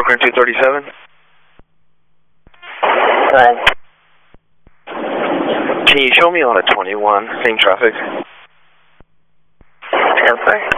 Program 237. Go ahead. Can you show me on a 21 same traffic? Transfer.